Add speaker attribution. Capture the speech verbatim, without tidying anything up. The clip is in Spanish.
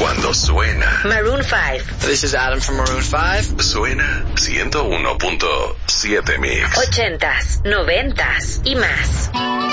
Speaker 1: cuando suena.
Speaker 2: Maroon five.
Speaker 3: This is Adam from Maroon five.
Speaker 1: Suena ciento uno punto siete Mix.
Speaker 2: Ochentas, noventas y más.